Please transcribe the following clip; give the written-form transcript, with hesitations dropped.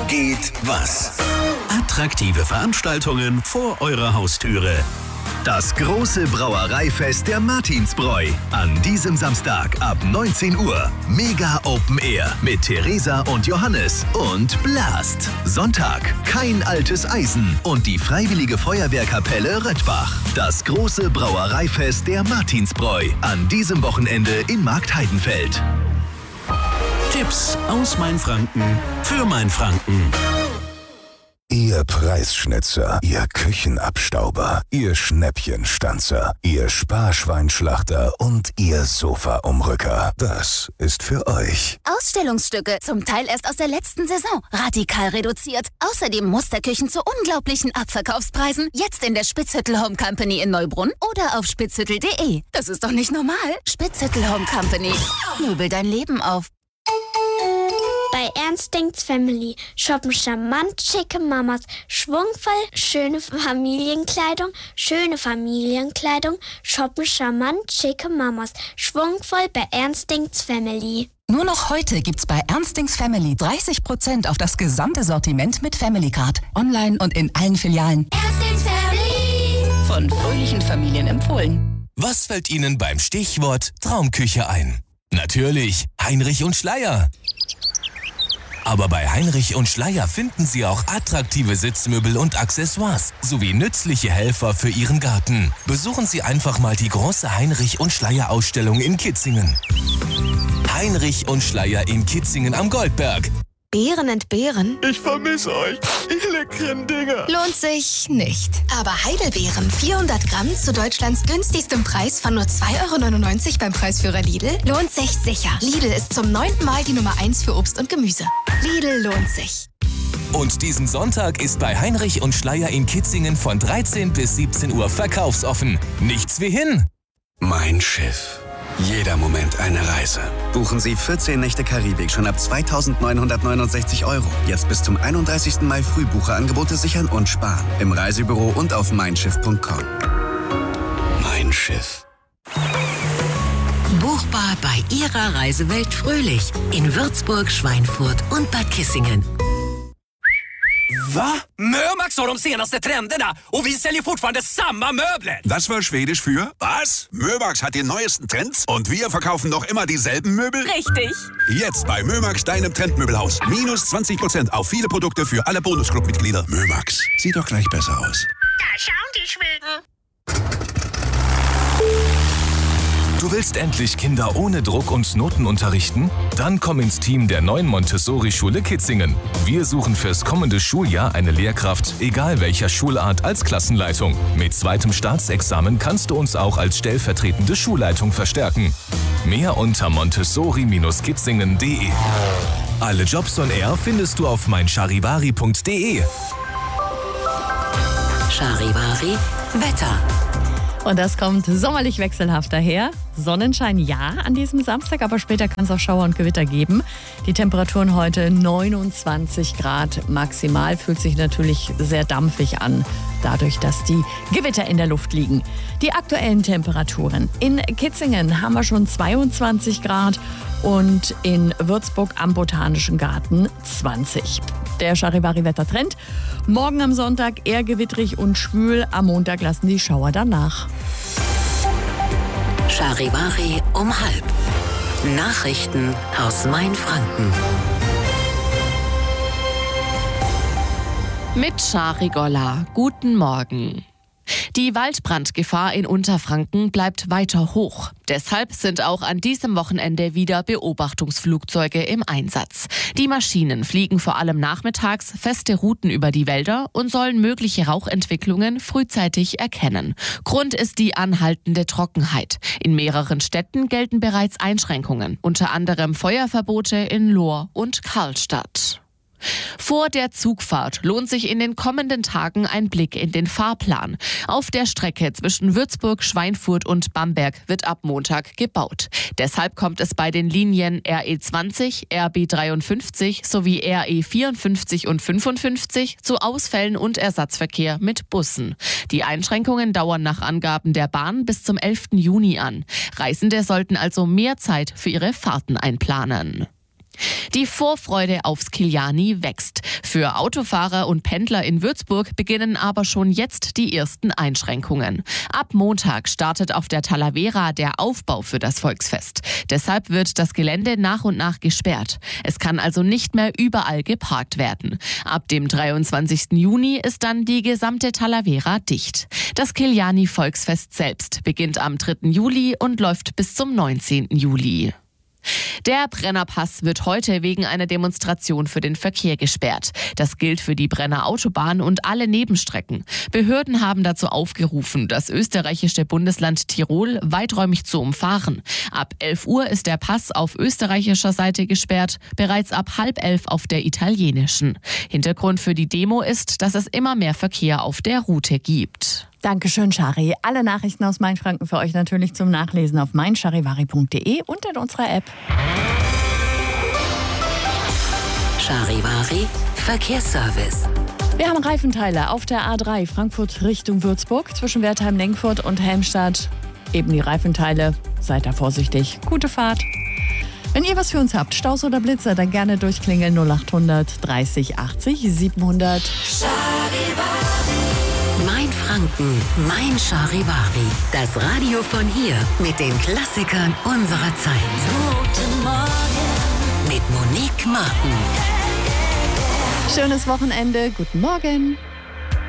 geht was. Attraktive Veranstaltungen vor eurer Haustüre. Das große Brauereifest der Martinsbräu. An diesem Samstag ab 19 Uhr. Mega Open Air mit Theresa und Johannes und Blast. Sonntag kein altes Eisen und die Freiwillige Feuerwehrkapelle Röttbach. Das große Brauereifest der Martinsbräu. An diesem Wochenende in Marktheidenfeld. Tipps aus Mainfranken für Mainfranken. Ihr Preisschnitzer, Ihr Küchenabstauber, Ihr Schnäppchenstanzer, Ihr Sparschweinschlachter und Ihr Sofaumrücker. Das ist für euch. Ausstellungsstücke, zum Teil erst aus der letzten Saison. Radikal reduziert. Außerdem Musterküchen zu unglaublichen Abverkaufspreisen. Jetzt in der Spitzhüttel Home Company in Neubrunn oder auf spitzhüttel.de. Das ist doch nicht normal. Spitzhüttel Home Company. Möbel dein Leben auf. Bei Ernst Denkt's Family shoppen charmant schicke Mamas, schwungvoll schöne Familienkleidung, shoppen charmant schicke Mamas, schwungvoll bei Ernst Denkt's Family. Nur noch heute gibt's bei Ernst Denkt's Family 30% auf das gesamte Sortiment mit Family Card. Online und in allen Filialen. Ernst Denkt's Family. Von fröhlichen Familien empfohlen. Was fällt Ihnen beim Stichwort Traumküche ein? Natürlich Heinrich und Schleier. Aber bei Heinrich und Schleier finden Sie auch attraktive Sitzmöbel und Accessoires sowie nützliche Helfer für Ihren Garten. Besuchen Sie einfach mal die große Heinrich und Schleier Ausstellung in Kitzingen. Heinrich und Schleier in Kitzingen am Goldberg. Beeren entbehren? Ich vermisse euch, ihr leckeren Dinger. Lohnt sich nicht. Aber Heidelbeeren, 400 Gramm zu Deutschlands günstigstem Preis von nur 2,99 € beim Preisführer Lidl, lohnt sich sicher. Lidl ist zum 9. Mal die Nummer 1 für Obst und Gemüse. Lidl lohnt sich. Und diesen Sonntag ist bei Heinrich und Schleier in Kitzingen von 13 bis 17 Uhr verkaufsoffen. Nichts wie hin. Mein Schiff. Jeder Moment eine Reise. Buchen Sie 14 Nächte Karibik schon ab 2.969 €. Jetzt bis zum 31. Mai Frühbucherangebote sichern und sparen. Im Reisebüro und auf meinschiff.com. Mein Schiff. Buchbar bei Ihrer Reisewelt Fröhlich in Würzburg, Schweinfurt und Bad Kissingen. Va? Mömax har de senaste trenderna och vi säljer fortfarande samma möbler. Das war Schwedisch für was? Mömax hat die neuesten Trends und wir verkaufen noch immer dieselben Möbel? Richtig. Jetzt bei Mömax, deinem Trendmöbelhaus. Minus 20% auf viele Produkte für alle Bonusclub-Mitglieder. Mömax, sieht doch gleich besser aus. Da schauen die Schweden. Du willst endlich Kinder ohne Druck und Noten unterrichten? Dann komm ins Team der neuen Montessori-Schule Kitzingen. Wir suchen fürs kommende Schuljahr eine Lehrkraft, egal welcher Schulart, als Klassenleitung. Mit 2. Staatsexamen kannst du uns auch als stellvertretende Schulleitung verstärken. Mehr unter montessori-kitzingen.de. Alle Jobs on Air findest du auf meincharivari.de. Charivari Wetter. Und das kommt sommerlich wechselhaft daher. Sonnenschein ja an diesem Samstag, aber später kann es auch Schauer und Gewitter geben. Die Temperaturen heute 29 Grad maximal, fühlt sich natürlich sehr dampfig an, dadurch, dass die Gewitter in der Luft liegen. Die aktuellen Temperaturen. In Kitzingen haben wir schon 22 Grad und in Würzburg am Botanischen Garten 20. Der Charivari-Wettertrend. Morgen am Sonntag eher gewittrig und schwül. Am Montag lassen die Schauer danach. Charivari um 12:30. Nachrichten aus Mainfranken. Mit Shari Golla. Guten Morgen. Die Waldbrandgefahr in Unterfranken bleibt weiter hoch. Deshalb sind auch an diesem Wochenende wieder Beobachtungsflugzeuge im Einsatz. Die Maschinen fliegen vor allem nachmittags feste Routen über die Wälder und sollen mögliche Rauchentwicklungen frühzeitig erkennen. Grund ist die anhaltende Trockenheit. In mehreren Städten gelten bereits Einschränkungen, unter anderem Feuerverbote in Lohr und Karlstadt. Vor der Zugfahrt lohnt sich in den kommenden Tagen ein Blick in den Fahrplan. Auf der Strecke zwischen Würzburg, Schweinfurt und Bamberg wird ab Montag gebaut. Deshalb kommt es bei den Linien RE20, RB53 sowie RE54 und 55 zu Ausfällen und Ersatzverkehr mit Bussen. Die Einschränkungen dauern nach Angaben der Bahn bis zum 11. Juni an. Reisende sollten also mehr Zeit für ihre Fahrten einplanen. Die Vorfreude aufs Kiliani wächst. Für Autofahrer und Pendler in Würzburg beginnen aber schon jetzt die ersten Einschränkungen. Ab Montag startet auf der Talavera der Aufbau für das Volksfest. Deshalb wird das Gelände nach und nach gesperrt. Es kann also nicht mehr überall geparkt werden. Ab dem 23. Juni ist dann die gesamte Talavera dicht. Das Kiliani Volksfest selbst beginnt am 3. Juli und läuft bis zum 19. Juli. Der Brennerpass wird heute wegen einer Demonstration für den Verkehr gesperrt. Das gilt für die Brenner Autobahn und alle Nebenstrecken. Behörden haben dazu aufgerufen, das österreichische Bundesland Tirol weiträumig zu umfahren. Ab 11 Uhr ist der Pass auf österreichischer Seite gesperrt, bereits ab 10:30 auf der italienischen. Hintergrund für die Demo ist, dass es immer mehr Verkehr auf der Route gibt. Dankeschön, Shari. Alle Nachrichten aus Mainfranken für euch natürlich zum Nachlesen auf meincharivari.de und in unserer App. Charivari Verkehrsservice. Wir haben Reifenteile auf der A3 Frankfurt Richtung Würzburg zwischen Wertheim-Nengfurt und Helmstadt. Eben die Reifenteile. Seid da vorsichtig. Gute Fahrt. Wenn ihr was für uns habt, Staus oder Blitzer, dann gerne durchklingeln 0800 30 80 700. Mainfranken, Mein Charivari. Das Radio von hier mit den Klassikern unserer Zeit. Guten Morgen mit Monique Martin. Schönes Wochenende. Guten Morgen.